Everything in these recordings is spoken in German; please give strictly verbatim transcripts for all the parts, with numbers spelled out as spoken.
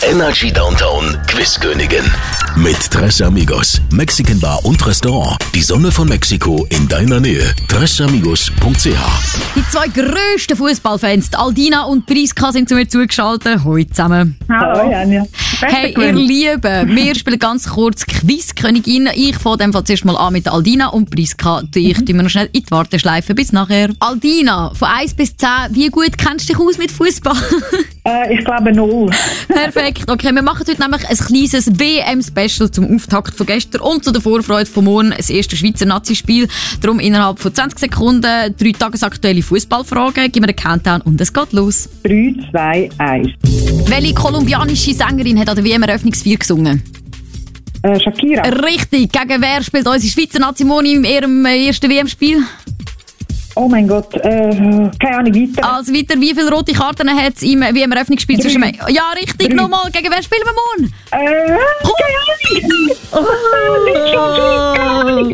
Energy Downtown Quizkönigin. Mit Tres Amigos, Mexican Bar und Restaurant. Die Sonne von Mexiko in deiner Nähe. tres amigos punkt c h. Die zwei grössten Fußballfans, Aldina und Priska, sind zu mir zugeschaltet. Hoi zusammen. Hallo, Janja. Hey, ihr Lieben, wir spielen ganz kurz Quizkönigin. Ich fange dem Fall zuerst mal an mit Aldina und Priska. Ich tue mir noch schnell in die Warteschleife. Bis nachher. Aldina, von eins bis zehn, wie gut kennst du dich aus mit Fußball? Äh, ich glaube null. Perfekt. Okay, wir machen heute nämlich ein kleines W M-Special zum Auftakt von gestern und zu der Vorfreude von morgen, das erste Schweizer Nazi-Spiel. Darum innerhalb von zwanzig Sekunden drei tagesaktuelle Fußballfragen. Gib mir den Countdown und es geht los. drei, zwei, eins. Welche kolumbianische Sängerin hat an der W M-Eröffnungsfeier gesungen? Äh, Shakira. Richtig. Gegen wer spielt unsere Schweizer Nazi-Moni in ihrem ersten W M-Spiel? Oh mein Gott, äh, keine Ahnung, weiter. Also weiter, wie viele rote Karten hat es im W M-Eröffnungsspiel zwischen... Ja, richtig, nochmal. Gegen wer spielen wir morgen? Äh, keine Ahnung. Oh, keine Ahnung.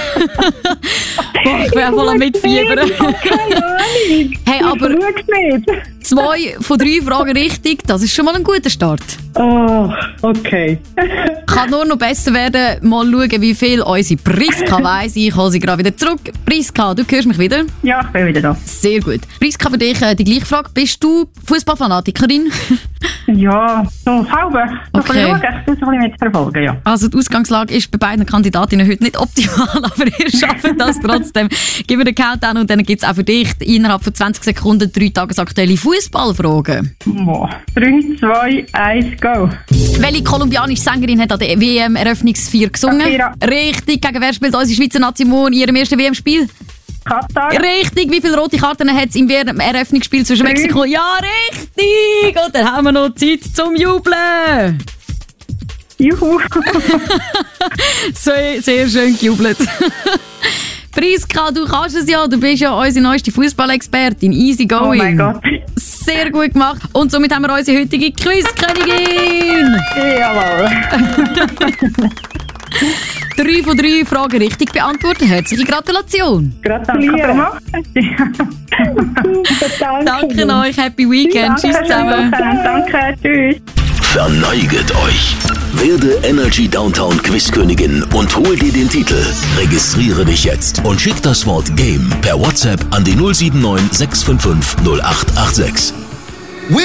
Boah, ich bin ja voll am Mitfiebern. Keine Ahnung. Hey, aber Ich schau's nicht. zwei von drei Fragen richtig, das ist schon mal ein guter Start. Oh, okay. Kann nur noch besser werden. Mal schauen, wie viel unsere Priska weiss. Ich hole sie gerade wieder zurück. Priska, du hörst mich wieder? Ja, ich bin wieder da. Sehr gut. Priska, für dich äh, die gleiche Frage. Bist du Fußballfanatikerin? Ja, so halbe. So Okay. ein bisschen schauen, ich muss ein bisschen mitverfolgen, ja. Also die Ausgangslage ist bei beiden Kandidatinnen heute nicht optimal, aber ihr schafft das trotzdem. Gib mir den Countdown und dann gibt es auch für dich innerhalb von zwanzig Sekunden drei tagesaktuelle Fußballfragen. Boah. drei, zwei, eins, go. Welche kolumbianische Sängerin hat an der W M-Eröffnungsfeier gesungen? Shakira. Richtig. Gegen wer spielt unsere Schweizer Nazi-Mon in ihrem ersten W M-Spiel? Katar. Richtig. Wie viele rote Karten hat es im W M-Eröffnungsspiel zwischen Drei. Mexiko? Ja, richtig. Und dann haben wir noch Zeit zum Jubeln. Juhu. Sehr, sehr schön gejubelt. Priska, du kannst es ja. Du bist ja unsere neueste Fußballexpertin. Easy Oh going. mein Gott. Sehr gut gemacht. Und somit haben wir unsere heutige Quizkönigin. Jawohl. Drei von drei Fragen richtig beantwortet. Herzliche Gratulation. Gratuliere. Danke euch. Happy Weekend. Tschüss zusammen. Danke, tschüss. Verneiget euch. Werde Energy Downtown Quizkönigin und hol dir den Titel. Registriere dich jetzt und schick das Wort Game per WhatsApp an die null sieben neun sechs fünf fünf null acht acht sechs.